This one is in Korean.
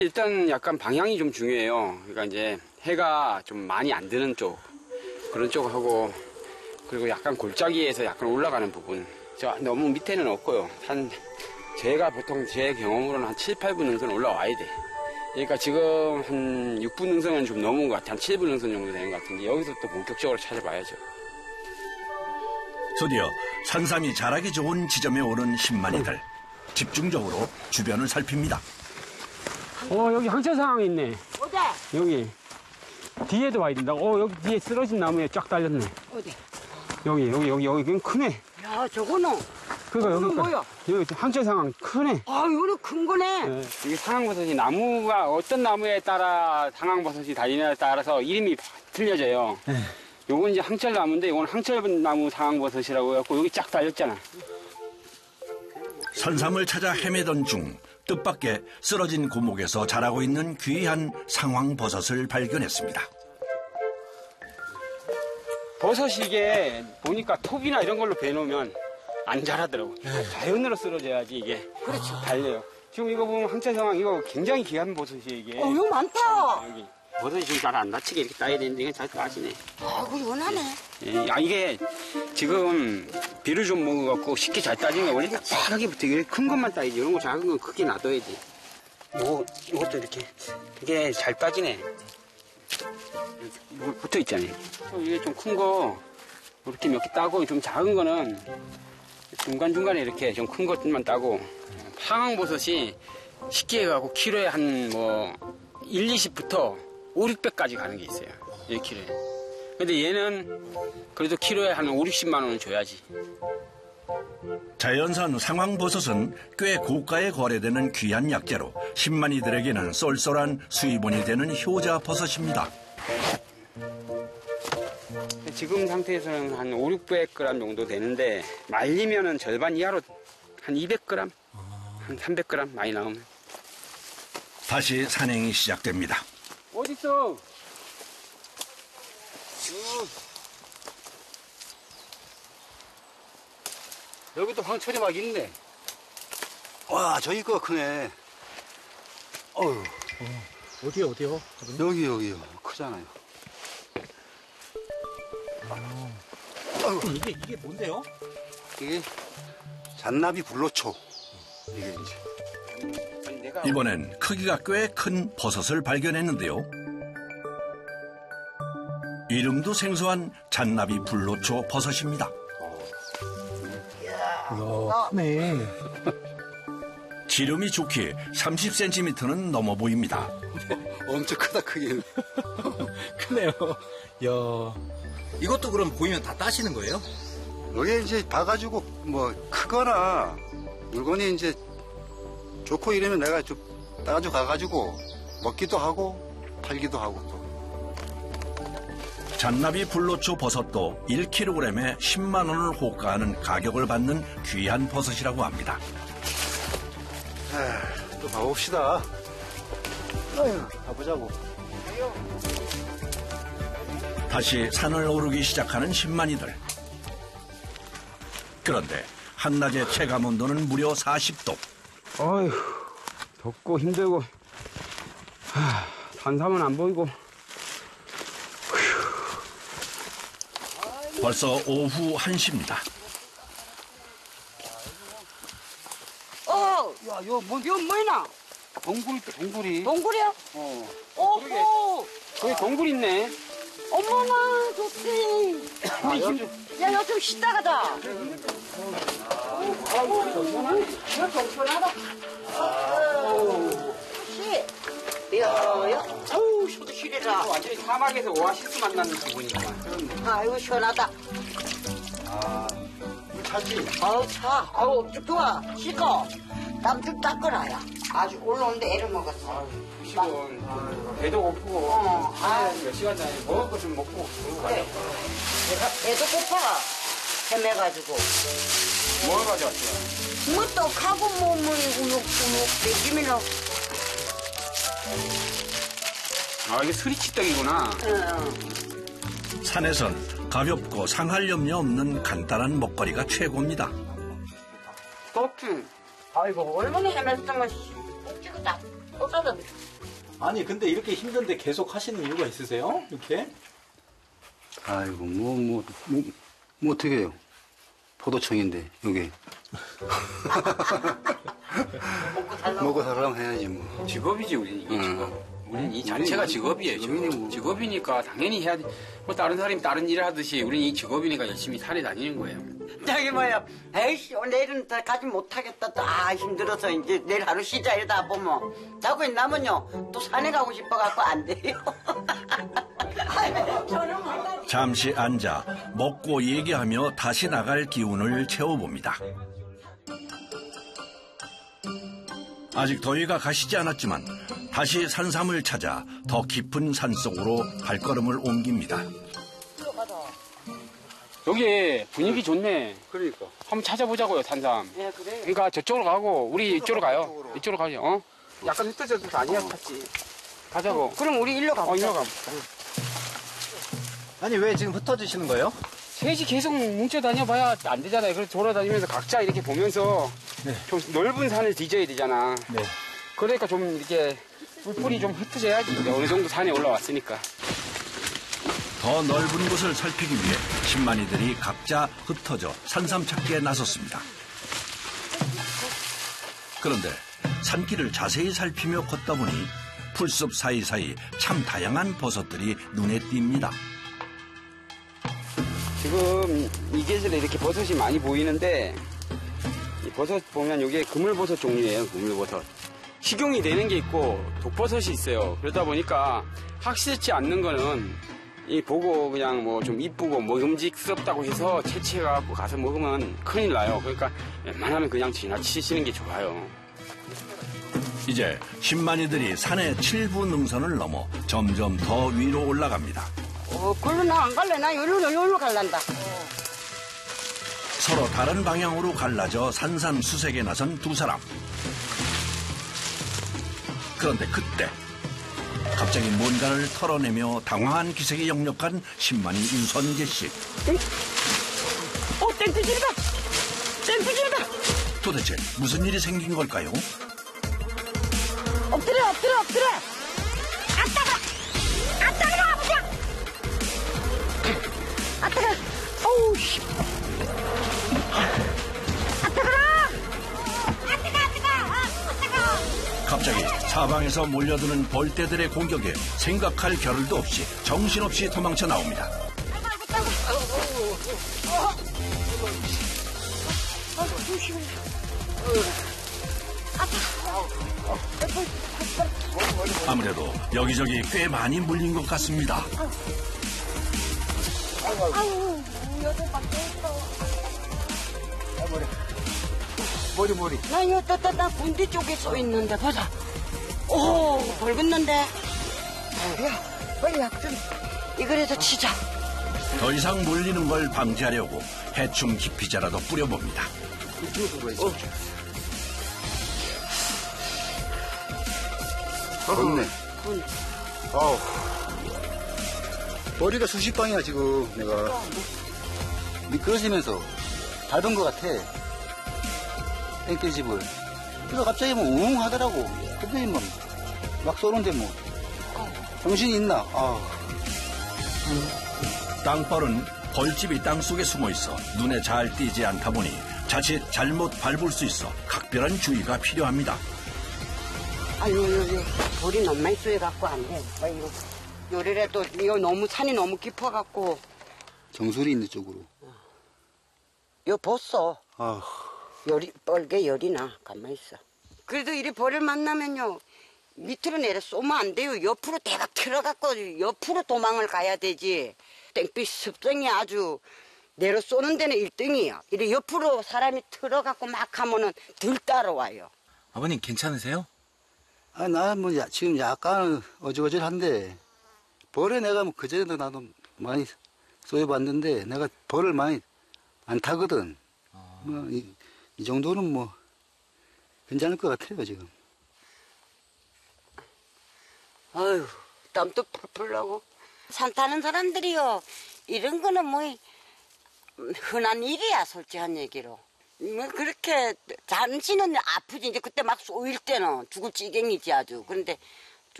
일단 약간 방향이 좀 중요해요. 그러니까 이제 해가 좀 많이 안 드는 쪽, 그런 쪽하고, 그리고 약간 골짜기에서 약간 올라가는 부분. 저 너무 밑에는 없고요. 제가 보통 제 경험으로는 한 7, 8분 능선 올라와야 돼. 그러니까 지금 한 6분 능선은 좀 넘은 것 같아. 한 7분 능선 정도 되는 것 같은데, 여기서 또 본격적으로 찾아봐야죠. 드디어 산삼이 자라기 좋은 지점에 오른 신만이들. 집중적으로 주변을 살핍니다. 여기 항체 상황이 있네. 어디? 여기. 뒤에도 와야 된다고. 여기 뒤에 쓰러진 나무에 쫙 달렸네. 어디? 여기 크네. 야, 저거는. 그러니까 뭐야? 여기 항체 상황 크네. 아, 이거는 큰 거네. 네. 이게 상황버섯이 나무가 어떤 나무에 따라 상황버섯이 달리냐에 따라서 이름이 틀려져요. 네. 요건 이제 항철나무인데 요건 항철나무 상황버섯이라고 해갖고 여기 쫙 달렸잖아. 산삼을 찾아 헤매던 중 뜻밖의 쓰러진 고목에서 자라고 있는 귀한 상황버섯을 발견했습니다. 버섯이 이게 보니까 톱이나 이런 걸로 베놓으면 안 자라더라고. 자연으로 쓰러져야지 이게. 그렇지. 달려요. 지금 이거 보면 항체 상황 이거 굉장히 귀한 버섯이에요 이게. 이거 많다. 여기. 버섯이 지금 잘 안 다치게 이렇게 따야 되는데 이게 잘 따지네. 아이고, 연하네. 예, 이게 지금 비를 좀 먹어갖고 쉽게 잘 따지는 게 원래 딱하게 되게 큰 것만 따야지. 이런 거 작은 건 크게 놔둬야지. 이것도 이게 잘 따지네. 이렇게 붙어 있잖아요. 이게 좀 큰 거 이렇게 몇 개 따고 좀 작은 거는 중간중간에 이렇게 좀 큰 것만 따고 상황버섯이 쉽게 해가고 키로에 한 1, 20부터 5, 600까지 가는 게 있어요. 1kg에. 근데 얘는 그래도 키로에 한 5, 60만 원은 줘야지. 자연산 상황버섯은 꽤 고가에 거래되는 귀한 약재로 신만이들에게는 쏠쏠한 수입원이 되는 효자 버섯입니다. 지금 상태에서는 한 5, 600g 정도 되는데 말리면은 절반 이하로 한 200g, 한 300g 많이 나오면. 다시 산행이 시작됩니다. 어딨어? 여기도 황철이 막 있네. 와, 저기 거 크네. 어휴. 어디요? 여기요. 크잖아요. 이게 뭔데요? 이게 잔나비 불로초. 이게 이제. 이번엔 크기가 꽤 큰 버섯을 발견했는데요. 이름도 생소한 잔나비 불로초 버섯입니다. 이야, 크네. 지름이 좋게 30cm는 넘어 보입니다. 엄청 크다, 크게. 크네요. 야, 이것도 그럼 보이면 다 따시는 거예요? 여기 이제 봐가지고 크거나 물건이 이제 좋고 이러면 내가 좀 따가지고 가가지고 먹기도 하고 팔기도 하고 또. 잔나비 불로초 버섯도 1kg에 10만 원을 호가하는 가격을 받는 귀한 버섯이라고 합니다. 또 가봅시다. 아유, 가보자고. 다시 산을 오르기 시작하는 신만이들. 그런데 한낮의 체감 온도는 무려 40도. 어휴, 덥고 힘들고, 산삼은 안 보이고. 벌써 오후 1시입니다. 야, 이거 뭐이나? 동굴이. 동굴이야? 오호. 거기 동굴 있네. 어머나, 좋지. 야, 여기 좀 쉬다 가자. 어우, 쉬도 쉬래라. 완전히 사막에서 오아시스 만나는 부분이구나. 아이고, 시원하다. 물 차지? 아우, 차. 아우, 좋아. 씻고. 땀 좀 닦으라야. 아주 올라오는데 애를 먹었어. 시원. 배도 고프고. 몇 시간 전에 먹을 거 좀 먹고 그러고 가요. 애도 고파. 헤매가지고. 뭘 가져왔어요? 뭐 떡하고 우육우육 내기면은. 이게 스리치떡이구나. 산에선 가볍고 상할 염려 없는 간단한 먹거리가 최고입니다. 떡지. 아이고, 얼마나 헤맸으면 꼭지가 다 쏟아져. 아니 근데 이렇게 힘든데 계속 하시는 이유가 있으세요? 이렇게? 아이고, 뭐 어떻게 해요? 포도청인데, 여기. 먹고 살려면 해야지, 뭐. 직업이지, 우리는 이게 직업. 우리는 이 자체가 직업이에요, 직업이네, 직업. 뭐. 직업이니까 당연히 해야 돼. 뭐 다른 사람이 다른 일을 하듯이 우리는 이 직업이니까 열심히 산에 다니는 거예요. 저기 뭐야, 에이씨, 내일은 다 가지 못하겠다. 또, 힘들어서 이제 내일 하루 쉬자 이러다 보면. 자고 있나면요, 또 산에 가고 싶어갖고 안 돼요. 잠시 앉아 먹고 얘기하며 다시 나갈 기운을 채워봅니다. 아직 더위가 가시지 않았지만 다시 산삼을 찾아 더 깊은 산속으로 발걸음을 옮깁니다. 여기 분위기 좋네. 그러니까. 한번 찾아보자고요, 산삼. 예, 그래요. 그러니까 저쪽으로 가고 우리 이쪽으로 가요. 이쪽으로 가죠. 어? 약간 흩어져도 아니야, 탔지. 가자고. 그럼 우리 일로 가보자. 일로 가. 아니 왜 지금 흩어지시는 거예요? 셋이 계속 뭉쳐 다녀봐야 안 되잖아요. 그래서 돌아다니면서 각자 이렇게 보면서 네. 좀 넓은 산을 뒤져야 되잖아. 네. 그러니까 좀 이렇게 뿔뿔이 좀 흩어져야지. 이제 어느 정도 산에 올라왔으니까. 더 넓은 곳을 살피기 위해 신만이들이 각자 흩어져 산삼 찾기에 나섰습니다. 그런데 산길을 자세히 살피며 걷다 보니 풀숲 사이사이 참 다양한 버섯들이 눈에 띕니다. 지금 이 계절에 이렇게 버섯이 많이 보이는데 이 버섯 보면 이게 그물버섯 종류예요. 그물버섯. 식용이 되는 게 있고 독버섯이 있어요. 그러다 보니까 확실치 않는 거는 이 보고 그냥 뭐 좀 이쁘고 먹음직스럽다고 해서 채취해갖고 가서 먹으면 큰일 나요. 그러니까 웬만하면 그냥 지나치시는 게 좋아요. 이제 신만이들이 산의 7부 능선을 넘어 점점 더 위로 올라갑니다. 글로 나 안 갈래. 나 여기로 갈란다. 서로 다른 방향으로 갈라져 산산수색에 나선 두 사람. 그런데 그때 갑자기 뭔가를 털어내며 당황한 기색이 역력한 신만이 유선재 씨. 땡볕이다. 땡볕이다. 도대체 무슨 일이 생긴 걸까요? 엎드려. 아따가 아버지야. 아따가. 어우 씨. 갑자기 사방에서 몰려드는 벌떼들의 공격에 생각할 겨를도 없이 정신없이 도망쳐 나옵니다. 아무래도 여기저기 꽤 많이 물린 것 같습니다. 머리. 나 이거 나 군대 쪽에 써 있는데 보자. 오, 벌겋는데. 야, 빨리 약좀 이거라도 치자. 더 이상 물리는 걸 방지하려고 해충 기피제라도 뿌려봅니다. 좋네. 아우. 머리가 수십 방이야, 지금, 내가. 미끄러지면서 밟은 것 같아. 땡볕집을. 그래서 갑자기 뭐 웅 하더라고. 근데 막 쏘는데 뭐. 정신이 있나? 땅벌은 벌집이 땅속에 숨어있어 눈에 잘 띄지 않다 보니 자칫 잘못 밟을 수 있어 각별한 주의가 필요합니다. 아유, 돌이 너무 많이 쏘여갖고 안 돼. 아유, 요래라도 이거 너무 산이 너무 깊어갖고. 정수리 있는 쪽으로. 요 벗어. 아, 열이 뻘게 열이 나. 가만히 있어. 그래도 이리 벌을 만나면요 밑으로 내려 쏘면 안 돼요. 옆으로 대박 틀어갖고 옆으로 도망을 가야 되지. 땡빛 습성이 아주 내려 쏘는 데는 1등이야. 이리 옆으로 사람이 틀어갖고 막 하면은 덜 따라와요. 아버님 괜찮으세요? 나 뭐 지금 약간 어지러질한데 벌에 내가 뭐 그전에도 나도 많이 쏘여봤는데 내가 벌을 많이 안 타거든. 뭐 이 정도는 뭐 괜찮을 것 같아요 지금. 아유, 땀도 펄펄 나고. 산 타는 사람들이요, 이런 거는 뭐, 흔한 일이야, 솔직한 얘기로. 뭐, 그렇게, 잠시는 아프지. 이제 그때 막 쏘일 때는 죽을 지경이지, 아주. 그런데